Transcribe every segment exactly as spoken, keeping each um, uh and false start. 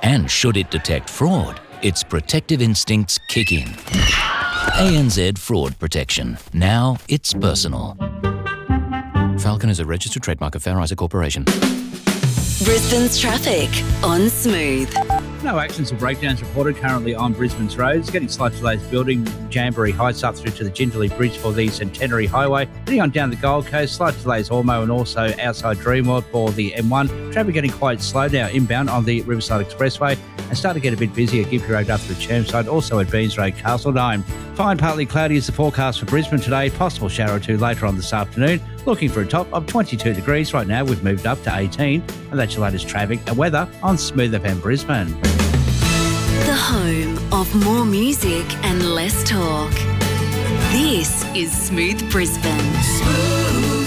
And should it detect fraud, its protective instincts kick in. A N Z Fraud Protection. Now it's personal. Falcon is a registered trademark of Fair Isaac Corporation. Brisbane's traffic on Smooth. No accidents or breakdowns reported currently on Brisbane's roads. Getting slight delays building Jamboree Heights up through to the Jindalee Bridge for the Centenary Highway. Heading on down the Gold Coast, slight delays Ormo and also outside Dreamworld for the M one. Traffic getting quite slow now inbound on the Riverside Expressway and starting to get a bit busy at Gympie Road up through Chermside, also at Beans Road, Castledine. Fine, partly cloudy is the forecast for Brisbane today. Possible shower or two later on this afternoon. Looking for a top of twenty-two degrees right now. We've moved up to eighteen, and that's your latest traffic and weather on Smooth F M Brisbane. The home of more music and less talk. This is Smooth Brisbane. Smooth.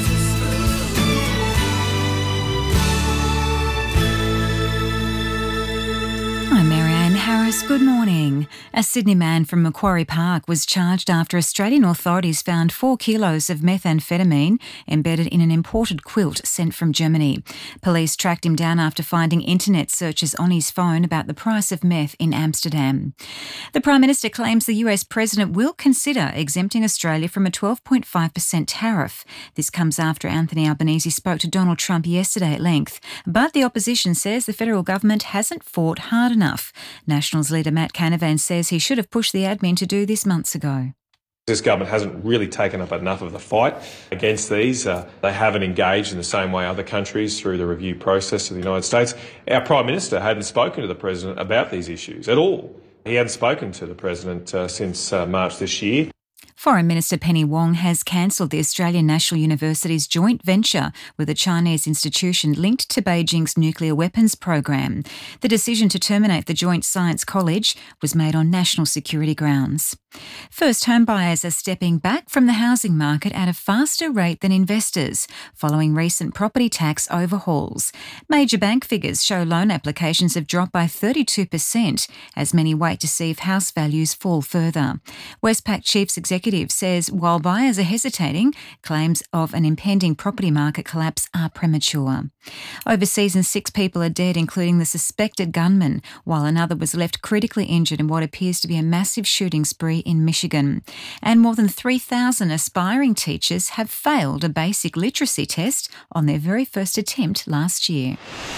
I'm Marianne Harris. Good morning. A Sydney man from Macquarie Park was charged after Australian authorities found four kilos of methamphetamine embedded in an imported quilt sent from Germany. Police tracked him down after finding internet searches on his phone about the price of meth in Amsterdam. The Prime Minister claims the U S President will consider exempting Australia from a twelve point five percent tariff. This comes after Anthony Albanese spoke to Donald Trump yesterday at length. But the opposition says the federal government hasn't fought hard enough. Nationals leader Matt Canavan says he should have pushed the admin to do this months ago. This government hasn't really taken up enough of the fight against these. Uh, they haven't engaged in the same way other countries through the review process of the United States. Our Prime Minister hadn't spoken to the President about these issues at all. He hadn't spoken to the President uh, since uh, March this year. Foreign Minister Penny Wong has cancelled the Australian National University's joint venture with a Chinese institution linked to Beijing's nuclear weapons program. The decision to terminate the joint science college was made on national security grounds. First home buyers are stepping back from the housing market at a faster rate than investors, following recent property tax overhauls. Major bank figures show loan applications have dropped by thirty-two percent as many wait to see if house values fall further. Westpac Chief's executive says while buyers are hesitating, claims of an impending property market collapse are premature. Overseas, and six people are dead, including the suspected gunman, while another was left critically injured in what appears to be a massive shooting spree in Michigan. And more than three thousand aspiring teachers have failed a basic literacy test on their very first attempt last year.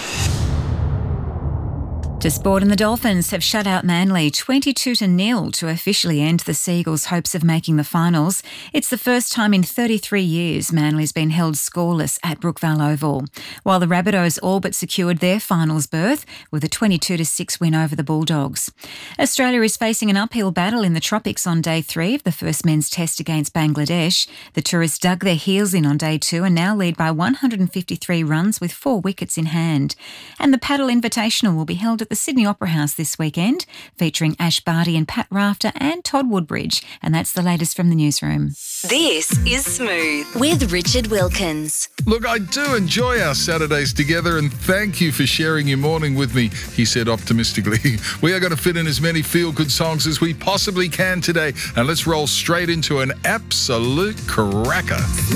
To sport, and the Dolphins have shut out Manly twenty-two to nil to officially end the Seagulls' hopes of making the finals. It's the first time in thirty-three years Manly's been held scoreless at Brookvale Oval, while the Rabbitohs all but secured their finals berth with a twenty-two to six win over the Bulldogs. Australia is facing an uphill battle in the tropics on day three of the first men's test against Bangladesh. The tourists dug their heels in on day two and now lead by one hundred fifty-three runs with four wickets in hand. And the Paddle Invitational will be held at the Sydney Opera House this weekend, featuring Ash Barty and Pat Rafter and Todd Woodbridge. And that's the latest from the newsroom. This is Smooth with Richard Wilkins. Look, I do enjoy our Saturdays together, and thank you for sharing your morning with me, he said optimistically. We are going to fit in as many feel-good songs as we possibly can today, and let's roll straight into an absolute cracker.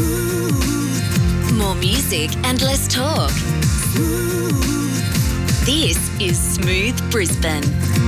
More music and less talk. This is Smooth Brisbane.